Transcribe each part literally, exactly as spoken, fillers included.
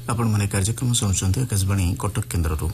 आपण माने कार्यक्रम सुनुचंती आकाशवाणी कटक केन्द्ररू।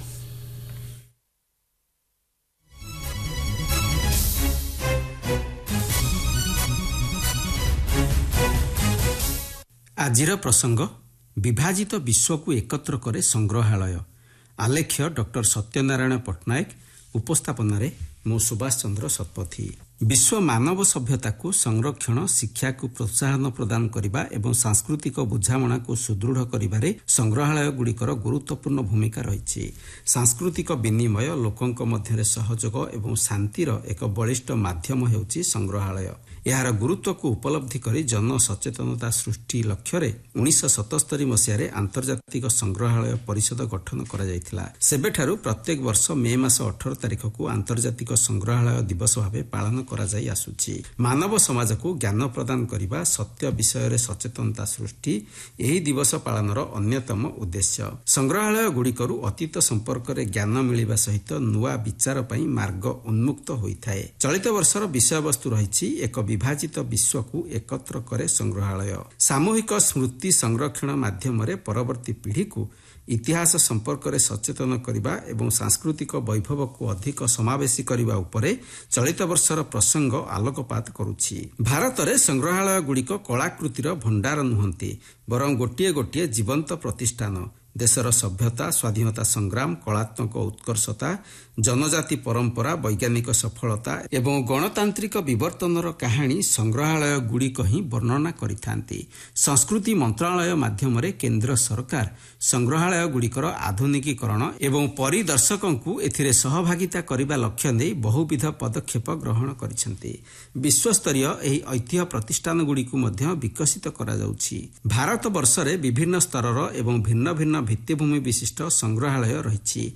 आजिर प्रसंग विभाजित विश्व को एकत्र करे संग्रहालय। आलेख्य डॉक्टर सत्यनारायण पट्टनायक। उपस्थापन मो सुभाष चंद्र शतपथी। विश्व मानव सभ्यता को संरक्षण शिक्षा को प्रोत्साहन प्रदान करने एवं सांस्कृतिक बुझामणा को सुदृढ़ करिबारे संग्रहालय गुड़िकर गुरुत्वपूर्ण भूमिका रही। सांस्कृतिक विनिमय लोकंक मध्यरे सहयोग एवं शांतिर एक बलिष्ठ माध्यम हेउची संग्रहालय। यार गुरुत्व को उपलब्धि करी जन सचेतनता सृष्टि लक्ष्य उन्नीस सतस्तरी मसीह आंतर्जातिक संग्रहालय परिषद गठन करा जायतिला। सेबेठारु प्रत्येक वर्ष मे मास अठारह तारिख को आंतर्जातिक संग्रहालय दिवस भाव पालन करा जाय आसुछि। मानव समाज को ज्ञान प्रदान करिबा सत्य विषय रे सचेतनता सृष्टि एही दिवस पालनर अन्यतम उद्देश्य। संग्रहालय गुड़िकरू अतीत संपर्क रे ज्ञान मिलिबा सहित नुआ विचार पई मार्ग उन्मुक्त होइथाए। चलित वर्षर विषय वस्तु रहिछि एक विभाजित विश्व को एकत्र करे संग्रहालय। सामूहिक स्मृति संरक्षण माध्यम परवर्ती पीढ़ी को इतिहास संपर्क में सचेतन करने एवं सांस्कृतिक वैभव को अधिक समावेशी करने उपरे चलित वर्षर प्रसंग आलोकपात करुछि। भारत में संग्रहालय गुड़िक कलाकृतिर भंडार नुहंती बरं गोटे गोटे जीवंत प्रतिष्ठान। देशर सभ्यता स्वाधीनता संग्राम कलात्मक उत्कर्षता जनजाति परंपरा वैज्ञानिक सफलता एवं गणतांत्रिक विवर्तनर कहानी संग्रहालय गुड़िक ही वर्णना करिथांती। संस्कृति मंत्रालय माध्यम केंद्र सरकार संग्रहालय गुड़िकर आधुनिकीकरण एवं परिदर्शकों को एथिरे सहभागिता करिबा लक्ष्य नै बहुविध पदक्षेप ग्रहण करिसेंती। विश्वस्तरीय एही ऐतिह्य प्रतिष्ठान गुड़िक मध्य विकसित करा जाउछि। भारत वर्षरे विभिन्न स्तरर एवं भिन्न भिन्न भित्तिभूमि विशिष्ट संग्रहालय रही।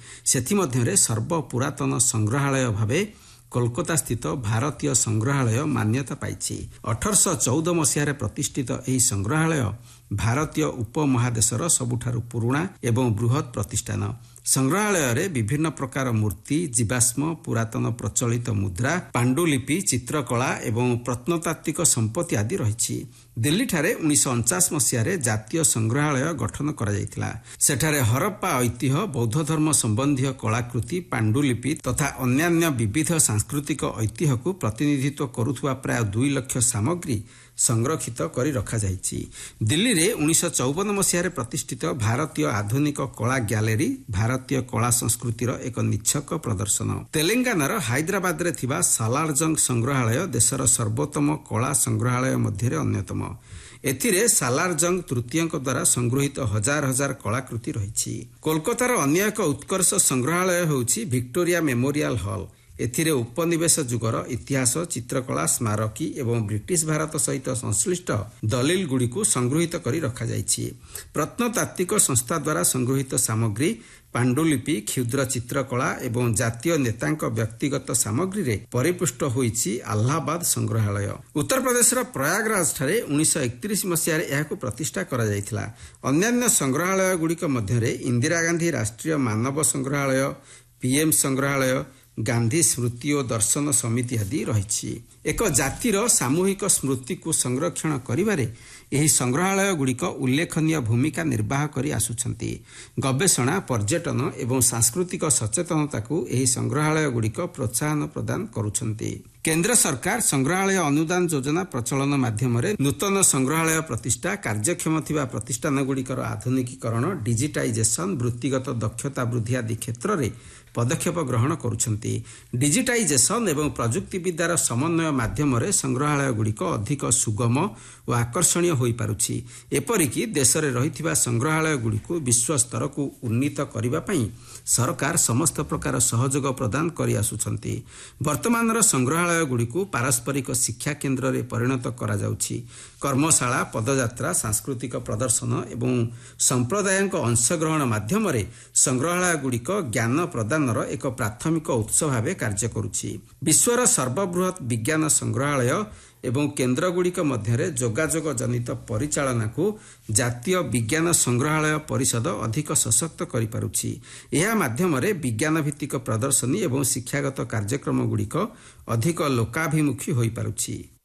से सर्व पुरातन संग्रहालय भावे कोलकाता स्थित भारतीय संग्रहालय मान्यता पाइछि। अठारह चौदह मसीह प्रतिष्ठित एही संग्रहालय भारतीय उपमहादेशर सबुठारु पुराना एवं बृहत प्रतिष्ठान। संग्रहालय रे विभिन्न प्रकार मूर्ति जीवाश्म पुरातन प्रचलित मुद्रा पांडुलिपि चित्रकला एवं प्रत्नतात्विक संपत्ति आदि रही। दिल्ली ठारे उन्नीस अनचास मसीह जातीय संग्रहालय गठन करा जायतिला। सेठारे हरप्पा ऐतिह्य बौद्ध धर्म संबंधी कलाकृति पांडुलिपि तथा अन्यान्य विविध सांस्कृतिक ऐतिह्य को प्रतिनिधित्व करुथुवा प्राय दुई लक्ष सामग्री संरक्षित करी रखा जायछि। दिल्ली रे उन्नीस चौवन मसीह प्रतिष्ठित भारतीय आधुनिक कला गैलेरी भारतीय कला संस्कृतिर एक निच्छक प्रदर्शन। तेलंगानार हैदराबाद रे थिबा सालारजंग संग्रहालय देशर सर्वोत्तम कला संग्रहालय मध्य अन्यतम। एथिरे सालारजंग तृतीयक द्वारा संगृहित हजार हजार कलाकृति रही। कोलकातार अन्य एक उत्कर्ष संग्रहालय होउछि विक्टोरिया मेमोरियल हॉल। एथिरे उपनिवेश जुगर इतिहास चित्रकला स्मारकी एवं ब्रिटिश भारत सहित संश्लिष्ट दलिल गुड़िक संगृहित करी रखा जायछि। प्रत्नतात्विक संस्था द्वारा संगृहित सामग्री पांडुलिपि क्षुद्र चित्रकला एवं जातीय नेतांक व्यक्तिगत सामग्री रे परिपुष्ट होइछि अलाहाबाद संग्रहालय। उत्तर प्रदेश प्रयागराज ठारे उन्नीस एकतीस मसीह यहां प्रतिष्ठा करा जायथिला। अन्यान्य संग्रहालय गुड़िक मध्य इंदिरा गांधी राष्ट्रीय मानव संग्रहालय पीएम संग्रहालय गांधी स्मृति और दर्शन समिति आदि रही। एक जातिर सामूहिक स्मृति को संरक्षण करिबारे एही संग्रहालय गुड़िक उल्लेखनीय भूमिका निर्वाह करी आसुछंती। गवेषणा पर्यटन एवं सांस्कृतिक सचेतनता को एही संग्रहालय गुड़िक प्रोत्साहन प्रदान करुछंती। केंद्र सरकार संग्रहालय अनुदान योजना प्रचलन माध्यम नूतन संग्रहालय प्रतिष्ठा कार्यक्षम थिबा प्रतिष्ठान गुड़िकर आधुनिकीकरण डिजिटाइजेशन वृत्तिगत दक्षता वृद्धि आदि क्षेत्र में पदक्षेप ग्रहण करुछंती। डिजिटाइजेशन एवं प्रजुक्ति विद्यार समन्वय माध्यम संग्रहालय गुड़िक अधिक सुगम और आकर्षणीय होई पारुछि। एपरिकी देश में रही संग्रहालय गुड़िक विश्व स्तर को उन्नीत करने पई सरकार समस्त प्रकार सहयोग प्रदान करि आसुछंती। वर्तमान संग्रहालय गुड़िक पारस्परिक शिक्षा केन्द्र रे परिणत करा जाउछि। कर्मशाला पदयात्रा सांस्कृतिक प्रदर्शन एवं संप्रदायक अंशग्रहण माध्यम संग्रहालय गुड़िक ज्ञान प्रदान एक प्राथमिक उत्स भाव कार्य करुछि। विश्वर सर्वबृहत विज्ञान संग्रहालय एवं केन्द्र गुड़िक मध्य जोगाजोग जनित परिचालना को जातीय विज्ञान संग्रहालय परिषद अधिक सशक्त करि पारुछि। एहा माध्यम विज्ञान भित्तिक प्रदर्शनी एवं शिक्षागत कार्यक्रम गुड़िक अधिक लोकाभिमुखी होई पारुछि।